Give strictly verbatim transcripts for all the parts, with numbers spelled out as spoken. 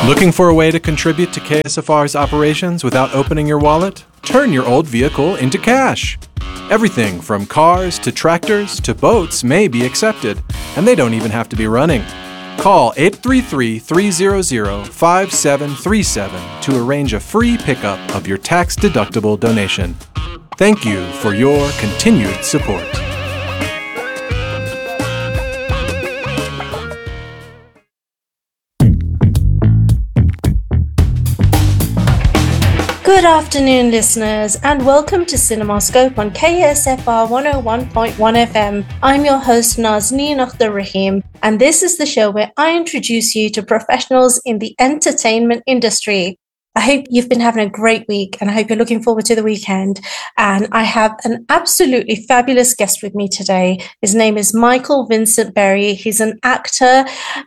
Looking for a way to contribute to K S F R's operations without opening your wallet? Turn your old vehicle into cash. Everything from cars to tractors to boats may be accepted, and they don't even have to be running. Call eight three three, three hundred, five seven three seven to arrange a free pickup of your tax-deductible donation. Thank you for your continued support. Good afternoon, listeners, and welcome to CinemaScope on K S F R one oh one point one F M. I'm your host, Nazneen Akhtar Rahim, and this is the show where I introduce you to professionals in the entertainment industry. I hope you've been having a great week, and I hope you're looking forward to the weekend. And I have an absolutely fabulous guest with me today. His name is Michael Vincent Berry. He's an actor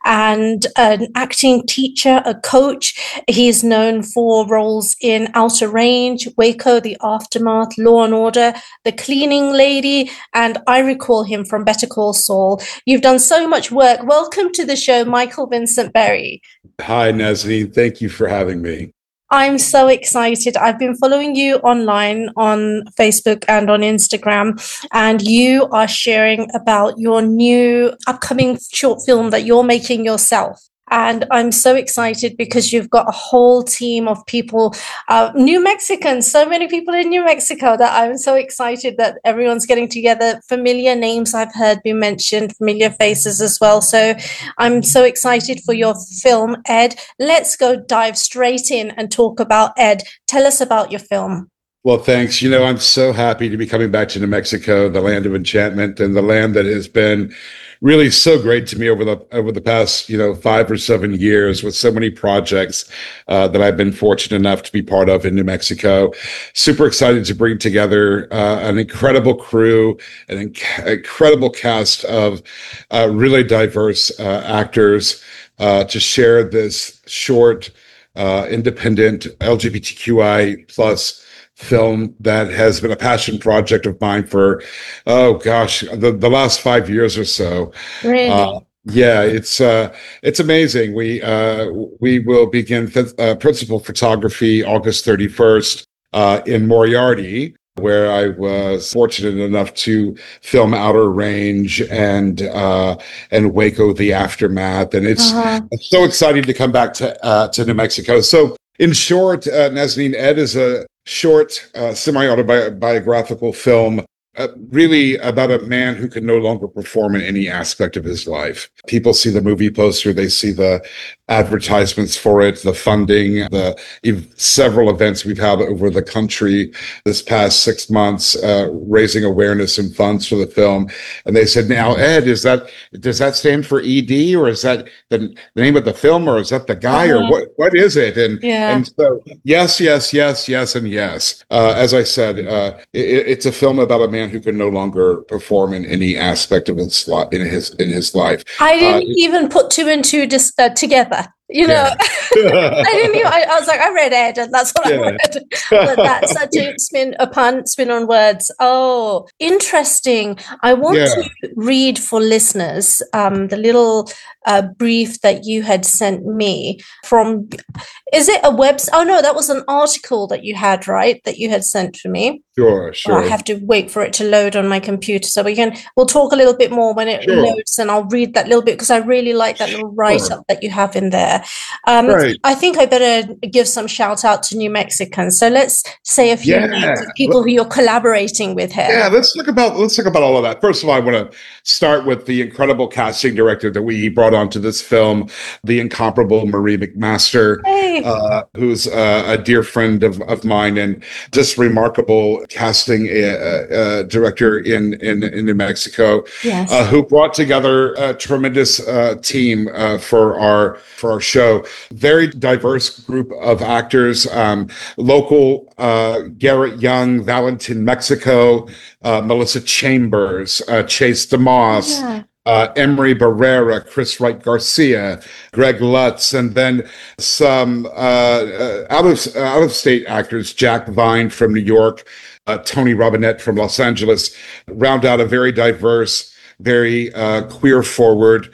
and an acting teacher, a coach. He is known for roles in Outer Range, Waco, The Aftermath, Law and Order, The Cleaning Lady, and I recall him from Better Call Saul. You've done so much work. Welcome to the show, Michael Vincent Berry. Hi, Nazneen. Thank you for having me. I'm so excited. I've been following you online on Facebook and on Instagram, and you are sharing about your new upcoming short film that you're making yourself. And I'm so excited because you've got a whole team of people, uh, New Mexicans, so many people in New Mexico that I'm so excited that everyone's getting together. Familiar names I've heard be mentioned, familiar faces as well. So I'm so excited for your film, Ed. Let's go dive straight in and talk about Ed. Tell us about your film. Well, thanks. You know, I'm so happy to be coming back to New Mexico, the land of enchantment and the land that has been really so great to me over the over the past, you know, five or seven years with so many projects uh, that I've been fortunate enough to be part of in New Mexico. Super excited to bring together uh, an incredible crew, an inc- incredible cast of uh, really diverse uh, actors uh, to share this short, uh, independent L G B T Q I plus film that has been a passion project of mine for, oh gosh, the, the last five years or so. Really? Uh, yeah, it's uh, it's amazing. We uh, we will begin th- uh, principal photography August thirty-first uh, in Moriarty, where I was fortunate enough to film Outer Range and uh, and Waco, The Aftermath, and it's, Uh-huh. it's so exciting to come back to uh, to New Mexico. So, in short, uh, Nazneen, Ed is a short, uh, semi-autobiographical film, uh, really about a man who can no longer perform in any aspect of his life. People see the movie poster, they see the advertisements for it, the funding, the ev- several events we've had over the country this past six months, uh, raising awareness and funds for the film. And they said, now, Ed, is that, does that stand for E D, or is that the, the name of the film, or is that the guy, Uh-huh. or what, what is it? And, Yeah. and so, yes, yes, yes, yes, and yes. Uh, as I said, uh, it, it's a film about a man who can no longer perform in any aspect of his life, in his, in his life. I didn't Uh, even put two and two dis- uh, together. You know, Yeah. I didn't even, I, I was like, I read Ed, and that's what I Yeah. read. But that's such a spin, a pun, spin on words. Oh, interesting. I want Yeah. to read for listeners um, the little uh, brief that you had sent me from, is it a website? Oh, no, that was an article that you had, right? That you had sent for me. Sure, Oh, sure. I have to wait for it to load on my computer, so we can, we'll talk a little bit more when it Sure. loads, and I'll read that little bit because I really like that little write-up that you have in there. Um, Right. I think I better give some shout out to New Mexicans. So let's say a few Yeah. names of people who you're collaborating with here. Yeah, let's talk about let's talk about all of that. First of all, I want to start with the incredible casting director that we brought onto this film, the incomparable Marie McMaster, Hey. uh, who's uh, a dear friend of, of mine and just remarkable casting uh, uh, director in, in in New Mexico, Yes. uh, who brought together a tremendous uh, team uh, for our for our show. Very diverse group of actors, um, local uh, Garrett Young, Valentin Mexico, uh, Melissa Chambers, uh, Chase DeMoss, Yeah. uh, Emery Barrera, Chris Wright Garcia, Greg Lutz, and then some uh, uh, out of out of state actors, Jack Vine from New York, uh, Tony Robinette from Los Angeles, round out a very diverse, very uh, queer forward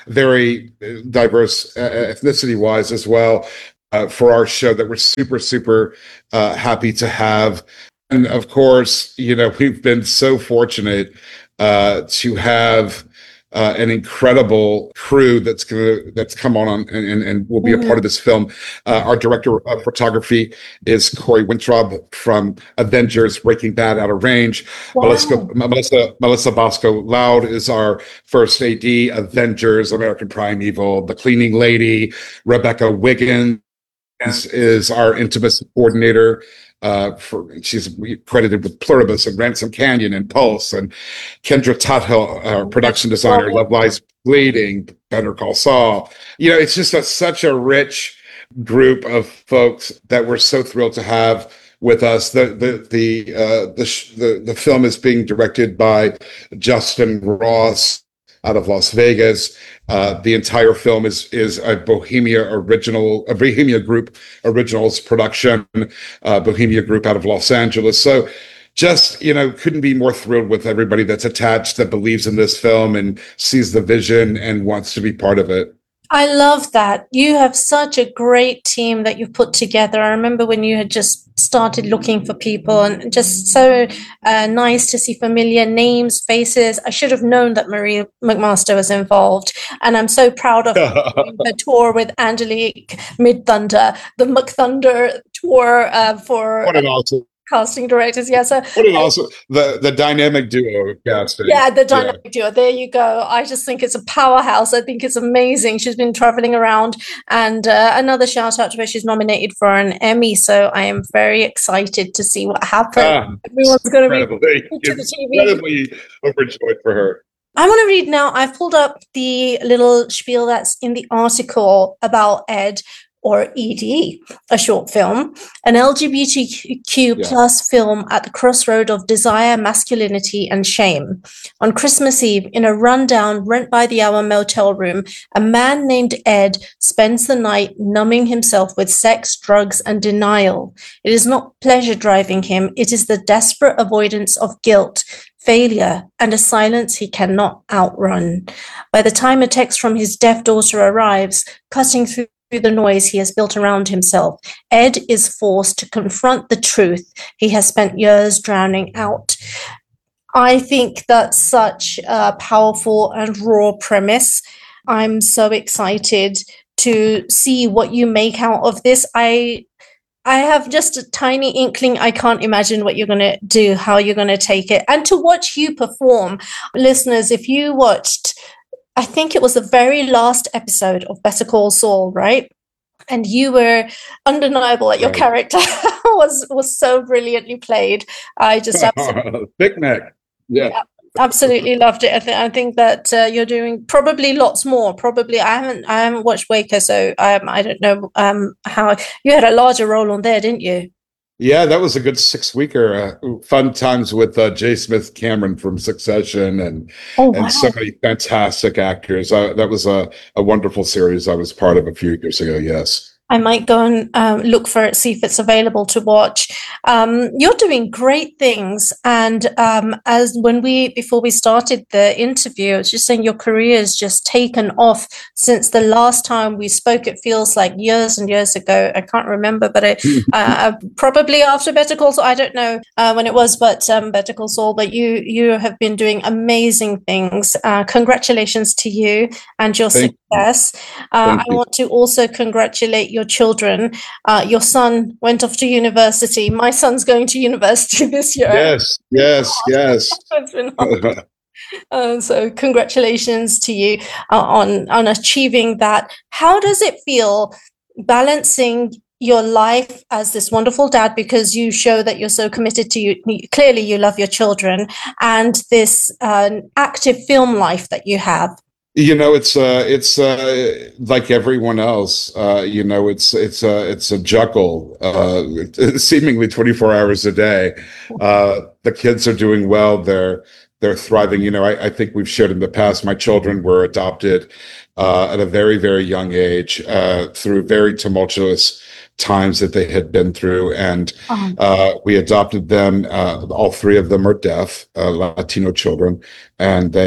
very diverse uh, ethnicity-wise as well, uh, for our show that we're super, super uh, happy to have. And of course, you know, we've been so fortunate uh, to have uh, an incredible crew that's gonna that's come on, on and, and will be a part of this film. Uh, our director of photography is Corey Winthrop from Avengers, Breaking Bad, Out of Range. Wow. Melissa, Melissa Melissa Bosco Loud is our first A D. Avengers, American Primeval, The Cleaning Lady. Rebecca Wiggins is, is our intimacy coordinator. Uh, for she's credited with Pluribus and Ransom Canyon and Pulse, and Kendra Tuthill, our production designer, Love Lies Bleeding, Better Call Saul. You know, it's just a, such a rich group of folks that we're so thrilled to have with us. The the the uh, the, the the film is being directed by Justin Ross out of Las Vegas. Uh, the entire film is is a Bohemia original, a Bohemia Group originals production, uh, Bohemia Group out of Los Angeles. So just, you know, couldn't be more thrilled with everybody that's attached, that believes in this film and sees the vision and wants to be part of it. I love that. You have such a great team that you've put together. I remember when you had just started looking for people, and just so uh, nice to see familiar names, faces. I should have known that Marie McMaster was involved, and I'm so proud of her doing her tour with Angelique Midthunder, the McThunder tour uh, for What an awesome casting directors. Yeah, so what an awesome the the dynamic duo casting. Yeah, the dynamic yeah. duo. There you go. I just think it's a powerhouse. I think it's amazing. She's been traveling around, and uh, another shout out to her. She's nominated for an Emmy, so I am very excited to see what happens. Ah, Everyone's going to be to the T V. Incredibly overjoyed for her. I want to read now. I've pulled up the little spiel that's in the article about Ed, or E D, a short film, an L G B T Q yeah. plus film at the crossroad of desire, masculinity, and shame. On Christmas Eve, in a rundown rent-by-the-hour motel room, a man named Ed spends the night numbing himself with sex, drugs, and denial. It is not pleasure driving him. It is the desperate avoidance of guilt, failure, and a silence he cannot outrun. By the time a text from his deaf daughter arrives, cutting through the noise he has built around himself, Ed is forced to confront the truth he has spent years drowning out. I think that's such a powerful and raw premise. I'm so excited to see what you make out of this. I I have just a tiny inkling. I can't imagine what you're going to do, how you're going to take it, and to watch you perform. Listeners, if you watched, I think it was the very last episode of Better Call Saul, right? And you were undeniable at your right. character was was so brilliantly played. I just absolutely big neck, yeah. yeah, absolutely loved it. I think I think that uh, you're doing probably lots more. Probably I haven't I haven't watched Waker, so um, I don't know um, how you had a larger role on there, didn't you? Yeah, that was a good six-weeker. Uh, fun times with uh, J. Smith Cameron from Succession, and oh, wow. and so many fantastic actors. Uh, that was a, a wonderful series I was part of a few years ago. Yes. I might go and um, look for it, see if it's available to watch. Um, you're doing great things. And um, as when we, before we started the interview, I was just saying your career has just taken off since the last time we spoke. It feels like years and years ago. I can't remember, but it, uh, probably after Better Call Saul. I don't know uh, when it was, but um, Better Call Saul. But you, you have been doing amazing things. Uh, congratulations to you and your Thank success. Uh, I want to also congratulate your children. Uh, your son went off to university. My son's going to university this year. Yes, yes, yes. It's been hard. Uh, so congratulations to you uh, on, on achieving that. How does it feel balancing your life as this wonderful dad, because you show that you're so committed to you, clearly you love your children, and this uh, active film life that you have? You know, it's uh, it's uh, like everyone else. Uh, you know, it's it's a it's a juggle, uh, seemingly twenty-four hours a day. Uh, the kids are doing well; they're they're thriving. You know, I, I think we've shared in the past. My children were adopted uh, at a very very young age uh, through very tumultuous times that they had been through, and uh, we adopted them. Uh, all three of them are deaf, uh, Latino children, and they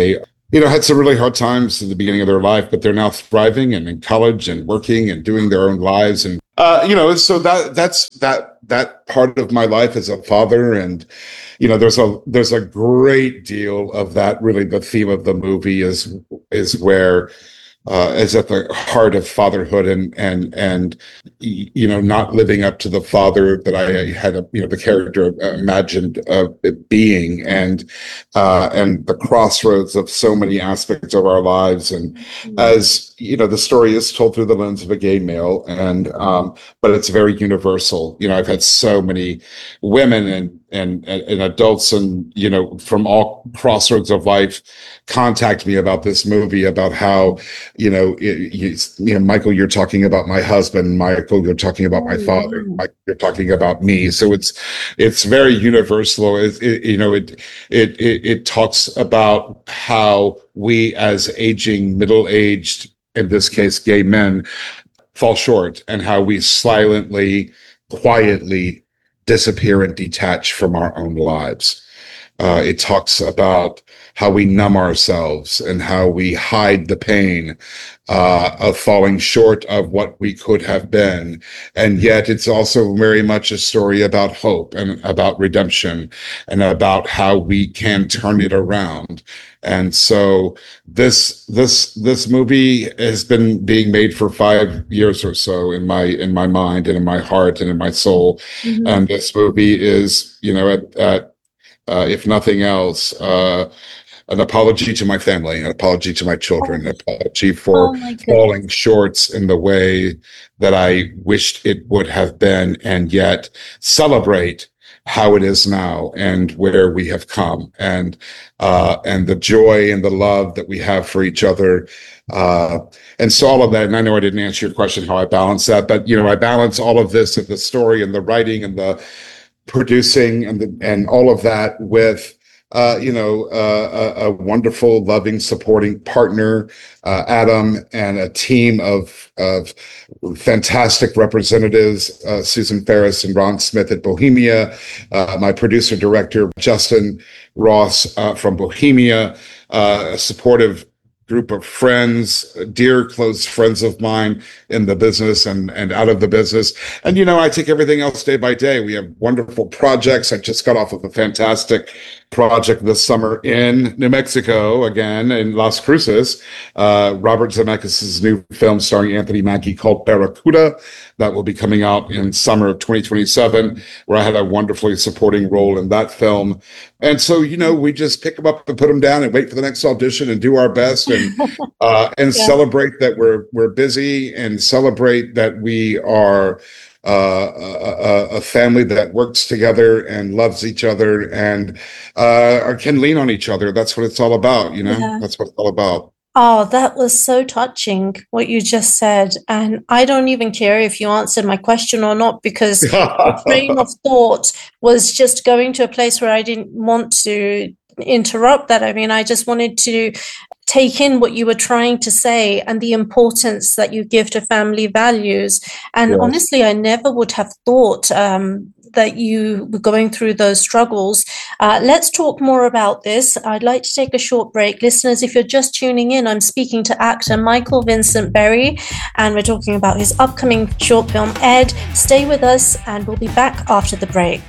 you know, had some really hard times in the beginning of their life, but they're now thriving and in college and working and doing their own lives. And, uh, you know, so that, that's, that, that part of my life as a father. And, you know, there's a, there's a great deal of that. Really, the theme of the movie is, is where, uh, is at the heart of fatherhood and, and, and, you know, not living up to the father that I had, a, you know, the character imagined of it being, and, uh, and the crossroads of so many aspects of our lives. And mm-hmm. as, you know, the story is told through the lens of a gay male, and, um, but it's very universal. You know, I've had so many women and, and, and adults and, you know, from all crossroads of life contact me about this movie, about how, you know, it, you, you know, Michael, you're talking about my husband, Michael, you're talking about my father, Michael, you're talking about me. So it's, it's very universal. It, it, you know, it, it, it, it talks about how we as aging, middle-aged, in this case, gay men, fall short, and how we silently, quietly disappear and detach from our own lives. Uh, it talks about how we numb ourselves and how we hide the pain uh, of falling short of what we could have been. And yet it's also very much a story about hope and about redemption and about how we can turn it around. And so this this this movie has been being made for five years or so in my in my mind and in my heart and in my soul. Mm-hmm. And this movie is, you know, at, at uh, if nothing else, uh, an apology to my family, an apology to my children, an apology for oh falling short in the way that I wished it would have been, and yet celebrate how it is now and where we have come, and uh, and the joy and the love that we have for each other. Uh, and so all of that, and I know I didn't answer your question how I balance that, but, you know, I balance all of this, and the story and the writing and the producing and the, and all of that with Uh, you know, uh, a, a wonderful, loving, supporting partner, uh, Adam, and a team of of fantastic representatives, uh, Susan Ferris and Ron Smith at Bohemia, uh, my producer director Justin Ross uh, from Bohemia, uh, a supportive group of friends, dear close friends of mine in the business and, and out of the business. And, you know, I take everything else day by day. We have wonderful projects. I just got off of a fantastic project this summer in New Mexico, again, in Las Cruces. Uh, Robert Zemeckis' new film starring Anthony Mackie called Barracuda, that will be coming out in summer of twenty twenty-seven, where I had a wonderfully supporting role in that film. And so, you know, we just pick them up and put them down and wait for the next audition and do our best and uh, and yeah. celebrate that we're we're busy, and celebrate that we are uh, a, a family that works together and loves each other and uh, can lean on each other. That's what it's all about, you know. Yeah. That's what it's all about. Oh, that was so touching, what you just said. And I don't even care if you answered my question or not, because the train of thought was just going to a place where I didn't want to interrupt that. I mean, I just wanted to take in what you were trying to say and the importance that you give to family values. And yes. honestly, I never would have thought um, that you were going through those struggles. Uh, let's talk more about this. I'd like to take a short break. Listeners, if you're just tuning in, I'm speaking to actor Michael Vincent Berry, and we're talking about his upcoming short film, Ed. Stay with us, and we'll be back after the break.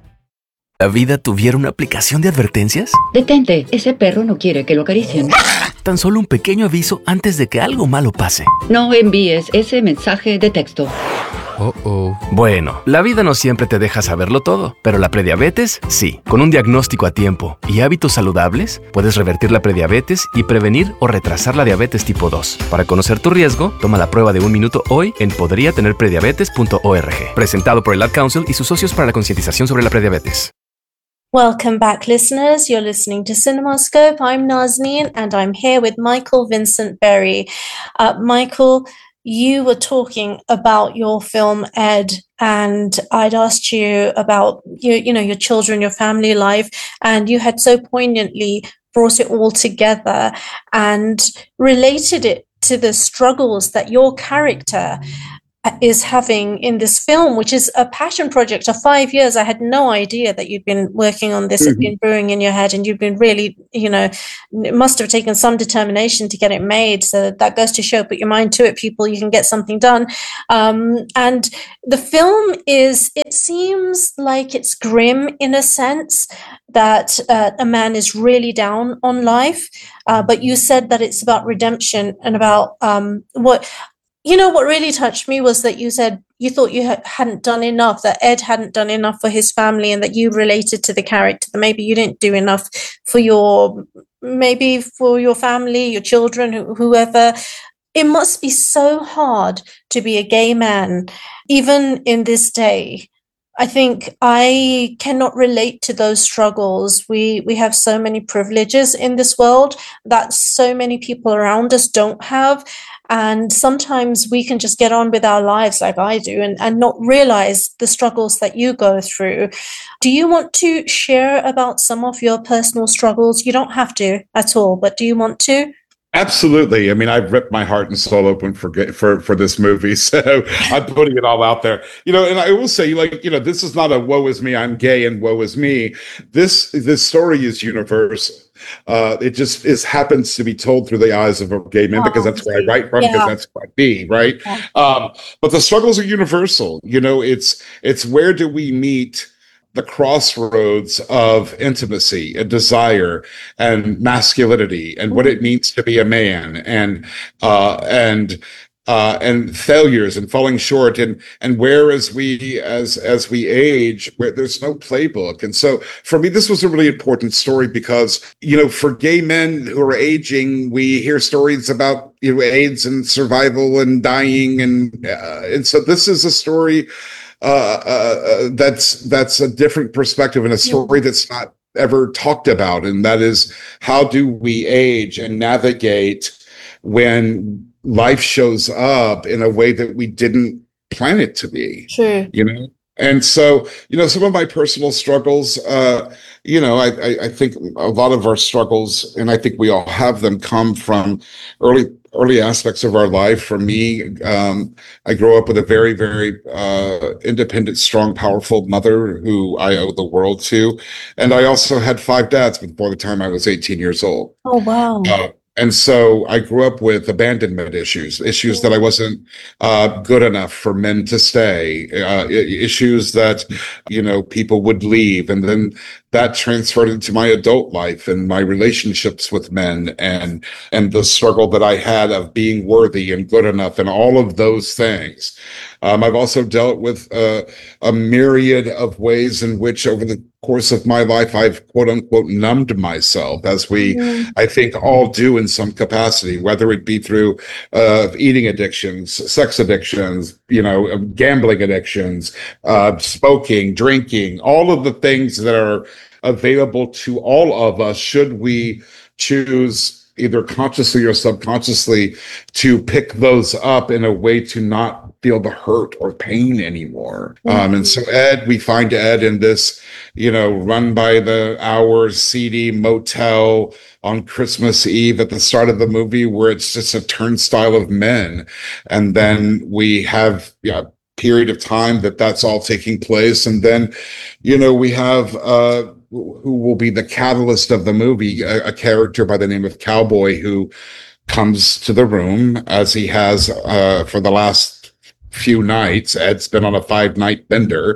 ¿La vida tuviera una aplicación de advertencias? Detente, ese perro no quiere que lo acaricien. Tan solo un pequeño aviso antes de que algo malo pase. No envíes ese mensaje de texto. Oh, oh. Bueno, la vida no siempre te deja saberlo todo, pero la prediabetes, sí. Con un diagnóstico a tiempo y hábitos saludables, puedes revertir la prediabetes y prevenir o retrasar la diabetes tipo dos. Para conocer tu riesgo, toma la prueba de un minuto hoy en podría tener prediabetes punto org. Presentado por el Ad Council y sus socios para la concientización sobre la prediabetes. Welcome back, listeners. You're listening to CinemaScope. I'm Nazneen, and I'm here with Michael Vincent Berry. Uh, Michael, you were talking about your film Ed, and I'd asked you about your, you know, your children, your family life, and you had so poignantly brought it all together and related it to the struggles that your character is having in this film, which is a passion project of five years. I had no idea that you'd been working on this, mm-hmm. It'd been brewing in your head, and you've been really, you know, it must have taken some determination to get it made. So that goes to show, put your mind to it, people, you can get something done. Um, and the film is, it seems like it's grim in a sense, that uh, a man is really down on life. Uh, but you said that it's about redemption and about um, what, you know, what really touched me was that you said you thought you ha- hadn't done enough, that Ed hadn't done enough for his family, and that you related to the character, that maybe you didn't do enough for your, maybe for your family, your children, wh- whoever. It must be so hard to be a gay man, even in this day. I think I cannot relate to those struggles. We we have so many privileges in this world that so many people around us don't have. And sometimes we can just get on with our lives like I do and, and not realize the struggles that you go through. Do you want to share about some of your personal struggles? You don't have to at all, but do you want to? Absolutely. I mean, I've ripped my heart and soul open for for for this movie, so I'm putting it all out there. You know, and I will say, like, you know, this is not a woe is me, I'm gay and woe is me. This this story is universal. Uh, it just is happens to be told through the eyes of a gay man, because that's where I write from, yeah. because that's where I be, right? Yeah. Um, but the struggles are universal. You know, it's it's where do we meet the crossroads of intimacy and desire and masculinity and what it means to be a man, and uh, and uh, and failures and falling short, and and where as we as as we age, where there's no playbook. And so for me, this was a really important story, because, you know, for gay men who are aging, we hear stories about, you know, AIDS and survival and dying, and uh, and so this is a story. Uh, uh, that's that's a different perspective, and a story that's not ever talked about, and that is, how do we age and navigate when life shows up in a way that we didn't plan it to be? Sure. You know, and so, you know, some of my personal struggles, uh, you know, I, I, I think a lot of our struggles, and I think we all have them, come from early early aspects of our life. For me, um, I grew up with a very, very uh, independent, strong, powerful mother who I owe the world to. And I also had five dads before the time I was eighteen years old. Oh, wow. Uh, And so I grew up with abandonment issues, issues that I wasn't uh, good enough for men to stay, uh, issues that, you know, people would leave. And then that transferred into my adult life and my relationships with men, and, and the struggle that I had of being worthy and good enough, and all of those things. Um, I've also dealt with uh, a myriad of ways in which, over the course of my life, I've quote unquote numbed myself, as we, mm. I think, all do in some capacity, whether it be through uh, eating addictions, sex addictions, you know, gambling addictions, uh, smoking, drinking, all of the things that are available to all of us, should we choose, either consciously or subconsciously, to pick those up in a way to not feel the hurt or pain anymore. Mm-hmm. Um, and so Ed, we find Ed in this, you know, run by the hour, seedy motel on Christmas Eve at the start of the movie, where it's just a turnstile of men. And then we have, yeah, period of time that that's all taking place. And then, you know, we have, uh, who will be the catalyst of the movie, a, a character by the name of Cowboy, who comes to the room, as he has uh, for the last few nights. Ed's been on a five night bender.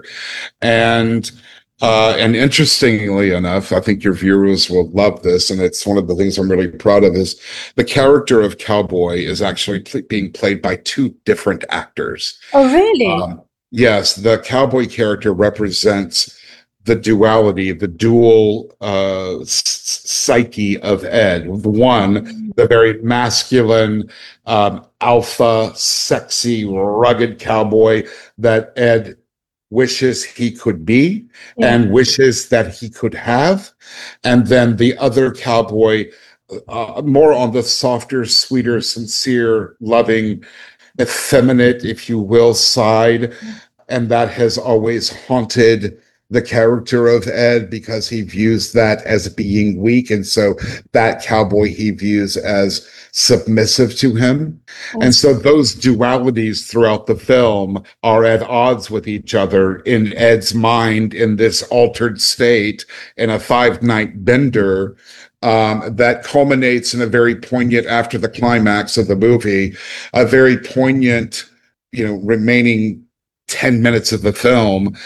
And uh, and interestingly enough, I think your viewers will love this, and it's one of the things I'm really proud of, is the character of Cowboy is actually pl- being played by two different actors. Oh, really? Um, yes, the Cowboy character represents the duality, the dual uh, s- psyche of Ed. One, the very masculine, um, alpha, sexy, rugged cowboy that Ed wishes he could be, yeah. and wishes that he could have. And then the other cowboy, uh, more on the softer, sweeter, sincere, loving, effeminate, if you will, side. And that has always haunted the character of Ed because he views that as being weak. And so that cowboy he views as submissive to him. And so those dualities throughout the film are at odds with each other in Ed's mind in this altered state in a five night bender. Um, that culminates in a very poignant, after the climax of the movie, a very poignant, you know, remaining ten minutes of the film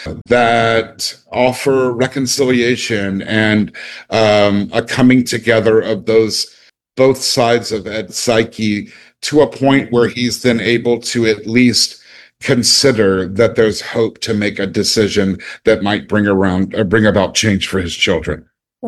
that offer reconciliation and um, a coming together of those both sides of Ed's psyche to a point where he's then able to at least consider that there's hope to make a decision that might bring around or bring about change for his children.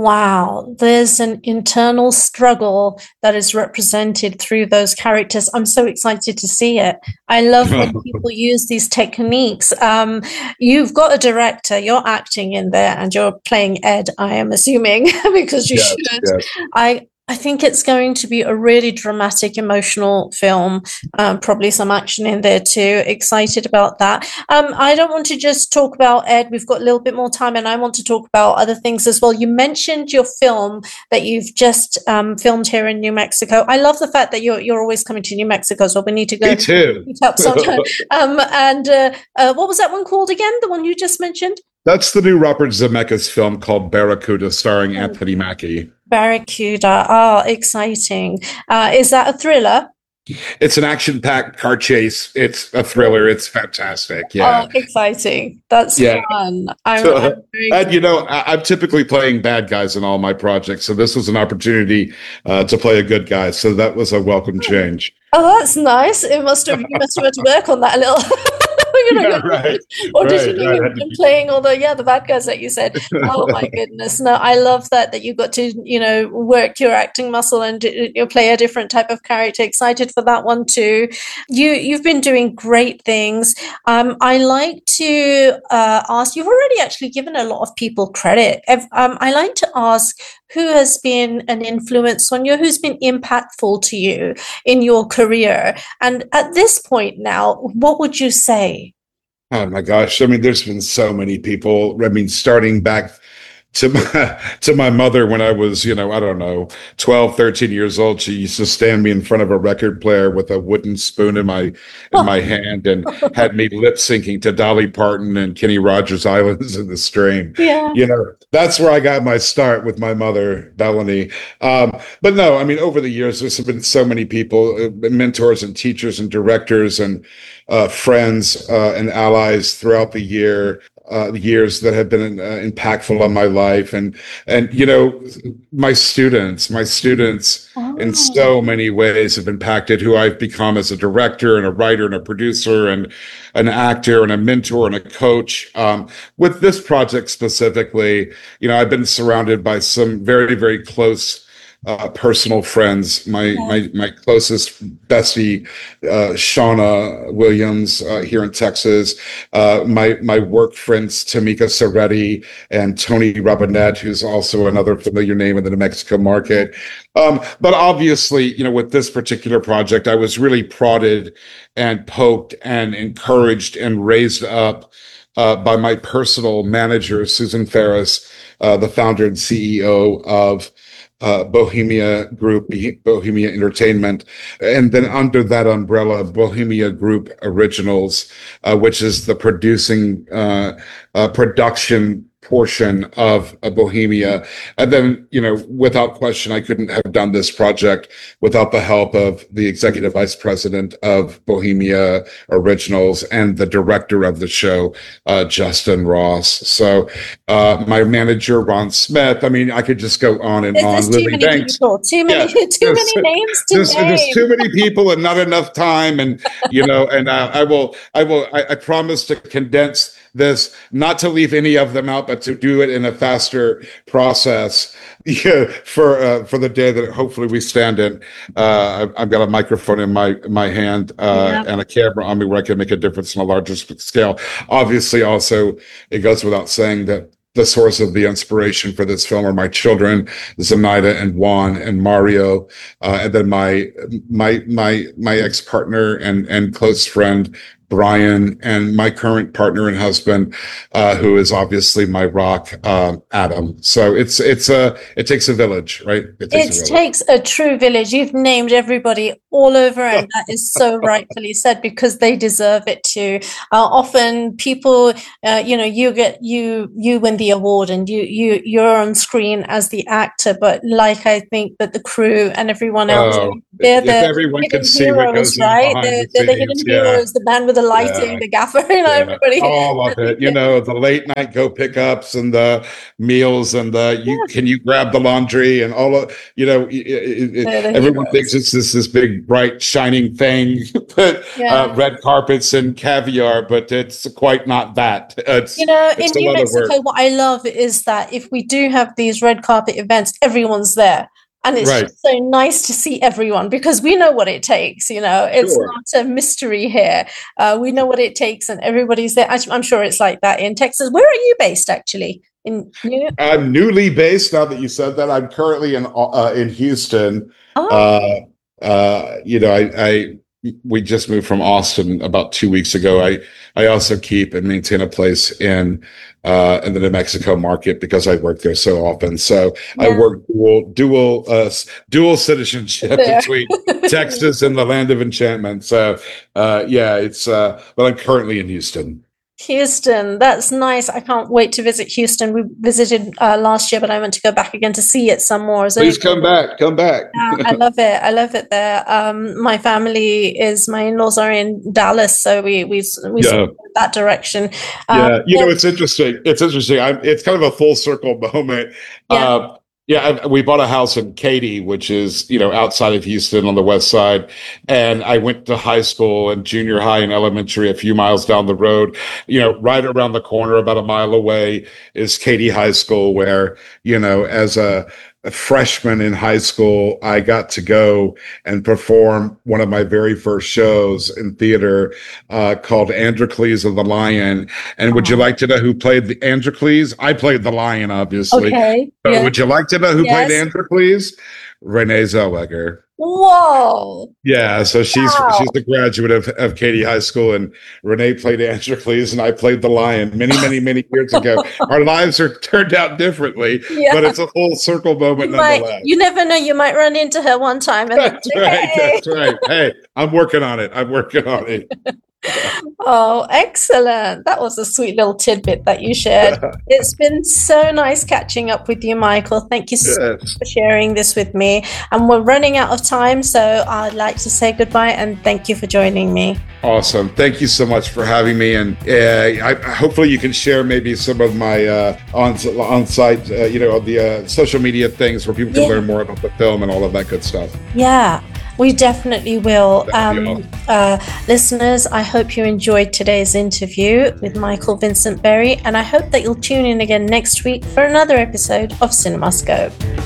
Wow, there's an internal struggle that is represented through those characters. I'm so excited to see it. I love when people use these techniques. Um, you've got a director, you're acting in there, and you're playing Ed, I am assuming, because you Yes, should. yes. I I think it's going to be a really dramatic, emotional film. Um, probably some action in there too. Excited about that. Um, I don't want to just talk about Ed. We've got a little bit more time, and I want to talk about other things as well. You mentioned your film that you've just um, filmed here in New Mexico. I love the fact that you're you're always coming to New Mexico, so we need to go Me too. meet up sometime. um, and uh, uh, what was that one called again? The one you just mentioned? That's the new Robert Zemeckis film called Barracuda, starring Anthony Mackie. Barracuda. Oh, exciting. Uh, is that a thriller? It's an action-packed car chase. It's a thriller. It's fantastic. Yeah. Oh, exciting. That's Yeah. fun. I'm, So, I'm very and you know, I, I'm typically playing bad guys in all my projects, so this was an opportunity uh, to play a good guy. So that was a welcome change. Oh, that's nice. It must have, you must have had to work on that a little. You know, Yeah, right. auditioning right, right. and, and playing all the yeah the bad guys that you said. Oh my goodness! No, I love that that you got to you know work your acting muscle and you play a different type of character. Excited for that one too. You you've been doing great things. Um, I like to uh, ask. You've already actually given a lot of people credit. Ev- Um, I like to ask who has been an influence on you, who's been impactful to you in your career, and at this point now, what would you say? Oh my gosh. I mean, there's been so many people. I mean, starting back to my to my mother when I was, you know, I don't know, twelve, thirteen years old. She used to stand me in front of a record player with a wooden spoon in my in my hand and had me lip syncing to Dolly Parton and Kenny Rogers' Islands in the Stream. Yeah. You know, that's where I got my start with my mother, Melanie. Um, but no, I mean, over the years, there's been so many people, uh, mentors and teachers and directors and uh, friends uh, and allies throughout the year. Uh, years that have been uh, impactful on my life, and and you know, my students, my students, Oh. in so many ways have impacted who I've become as a director and a writer and a producer and an actor and a mentor and a coach. Um, with this project specifically, you know, I've been surrounded by some very very close. Uh, personal friends, my Yeah. my my closest bestie, uh, Shauna Williams uh, here in Texas, uh, my my work friends Tamika Soretti and Tony Robinette, who's also another familiar name in the New Mexico market. Um, but obviously, you know, with this particular project, I was really prodded and poked and encouraged and raised up uh, by my personal manager, Susan Ferris, uh, the founder and C E O of Uh, Bohemia Group, Bohemia Entertainment, and then under that umbrella, Bohemia Group Originals, uh, which is the producing uh, uh, production portion of uh, Bohemia. And then, you know, without question, I couldn't have done this project without the help of the executive vice president of Bohemia Originals and the director of the show, uh, Justin Ross. So uh, my manager, Ron Smith, I mean, I could just go on and There's, on. there's too Lily many Banks. people, too many, Yeah, too there's- many names to There's, name. there's too many people and not enough time. And, you know, and uh, I will, I will, I, I promise to condense this, not to leave any of them out, but to do it in a faster process. Yeah, for uh, for the day that hopefully we stand in. Uh, I've, I've got a microphone in my my hand uh, Yeah. and a camera on me where I can make a difference on a larger sp- scale. Obviously, also it goes without saying that the source of the inspiration for this film are my children, Zenaida and Juan and Mario, uh, and then my my my my ex partner and and close friend Brian, and my current partner and husband, uh, who is obviously my rock, um, Adam. So it's it's a it takes a village, right? It takes, it a, takes a true village. You've named everybody all over, and that is so rightfully said, because they deserve it too. Uh, often people, uh, you know, you get you you win the award, and you you you're on screen as the actor, but like I think that the crew and everyone else, oh, they're if the everyone hidden could see heroes, what goes right? on They're, the they're the scenes, hidden yeah. heroes, the man with the lighting, yeah. the gaffer, you know, yeah. everybody. All of it, you know, the late night go pickups and the meals and the you yeah. can you grab the laundry and all of, you know, it, it, everyone heroes. thinks it's this this big bright shining thing, but yeah. uh, red carpets and caviar, but it's quite not that. It's, you know, it's in New Mexico, what I love is that if we do have these red carpet events, everyone's there. And it's right. just so nice to see everyone, because we know what it takes, you know, it's sure. not a mystery here. Uh, we know what it takes and everybody's there. I'm sure it's like that in Texas. Where are you based, actually? In New I'm newly based, now that you said that. I'm currently in uh, in Houston. Oh. Uh, uh, you know, I, I we just moved from Austin about two weeks ago. I I also keep and maintain a place in uh, in the New Mexico market because I work there so often. So yeah. I work dual dual uh, dual citizenship there. between Texas and the land of enchantment. So uh, yeah, it's uh, but I'm currently in Houston. Houston, that's nice. I can't wait to visit Houston. We visited uh, last year, but I want to go back again to see it some more. So please come back, come back. uh, I love it. I love it there. Um, my family is, my in-laws are in Dallas, so we we we yeah. that direction. Um, yeah, you know, it's interesting. It's interesting. I'm, it's kind of a full circle moment. Yeah. Uh, Yeah, I, we bought a house in Katy, which is, you know, outside of Houston on the west side. And I went to high school and junior high and elementary a few miles down the road. You know, right around the corner, about a mile away, is Katy High School, where, you know, as a, a freshman in high school, I got to go and perform one of my very first shows in theater uh, called Androcles of the Lion. And oh. would you like to know who played the Androcles? I played the lion, obviously. Okay. But yeah. would you like to know who yes. played Androcles? Renee Zellweger. Whoa. Yeah, so she's wow. she's a graduate of, of Katy High School, and Renee played Androcles and I played the lion many, many, many years ago. Our lives are turned out differently, yeah. but it's a full circle moment you nonetheless. Might, you never know, you might run into her one time. And that's like, right, hey. that's right. Hey, I'm working on it. I'm working on it. Oh, excellent. That was a sweet little tidbit that you shared. It's been so nice catching up with you, Michael. Thank you so yes. much for sharing this with me. And we're running out of time, so I'd like to say goodbye and thank you for joining me. Awesome. Thank you so much for having me. And uh, I, hopefully you can share maybe some of my uh, on, on-site, uh, you know, the uh, social media things where people can yeah. learn more about the film and all of that good stuff. Yeah. We definitely will. Um, uh, listeners, I hope you enjoyed today's interview with Michael Vincent Berry, and I hope that you'll tune in again next week for another episode of CinemaScope.